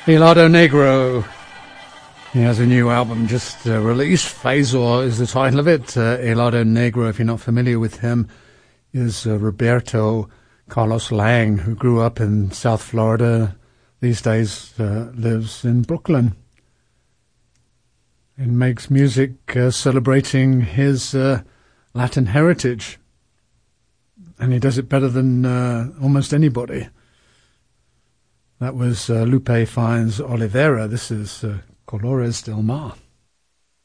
Helado Negro. He has a new album just released. Phasor is the title of it. Helado Negro, if you're not familiar with him, is Roberto Carlos Lang, who grew up in South Florida. These days lives in Brooklyn and makes music celebrating his Latin heritage. And he does it better than almost anybody. That was Lupe Fiennes Oliveira. This is Colores del Mar.